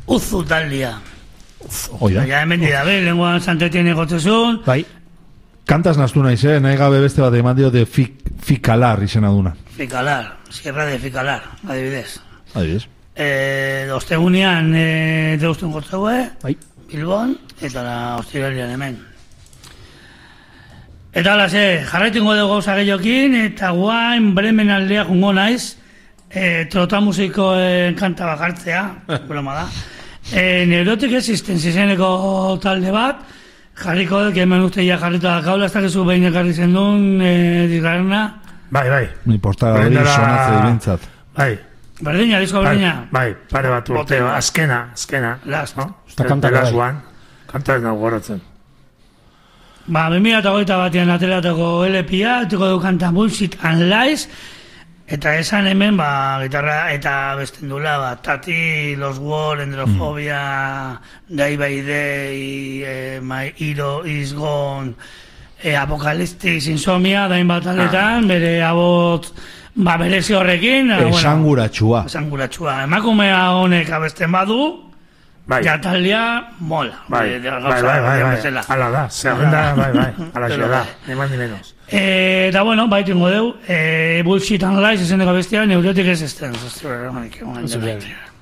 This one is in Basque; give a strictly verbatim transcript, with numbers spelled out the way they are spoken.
Uzu taldia. Oida. Ja, hemen dira, be, lenguan santetien egotzezun. Bai. Kantaz naztu naiz, eh? Nahi gabe beste bat eman dio de Fikalar izena duna. Fikalar, Sierra de Fikalar, adibidez. Adibidez. Eh, Ostegunean eh, deustun gotzeue, bai. Bilbon, eta la Ostiralian hemen. Eta alase, jarraitingo dugu gauza gehiokin, eta guain Bremen aldea jungo naiz, eh, trotamusikoen kanta bakartzea, broma da. Eh, Neurotic Existence izeneko talde bat, jarriko dut, hemen uste ja jarrita kaula, ez dakizu behin ekarri zen duen eh, disgarrena. Bai, bai. Mi portada hori sonatze dibentzat. Bai. Berdina, disko berdina. Bai, bai, pare bat urte, azkena, azkena. Last. No? Eta kanta bai. Kanta ez nago goratzen. Ba, bi mila hogeita batean ateratako L P-a, tuko du kanta Bullshit and Lies, eta esan hemen, ba, gitarra eta bestendula, ba, Tati, Los War, Endrofobia, mm. Day by Day, eh, My Hero is Gone, eh, Apocalyptic Insomnia, dain bat aletan, ah. bere abot, ba, berezi horrekin. Esanguratxua. Bueno, esanguratxua. Emakumea honek abesten badu, bai. Jatalia mola. Bai, bai, bai, bai, bai. Ala da, zerrenda, bai, bai. Ala xo da, ni más ni menos. Eta, bueno, baitingo deu, Bullshit and Lies izeneko bestia, Neurotic Existence.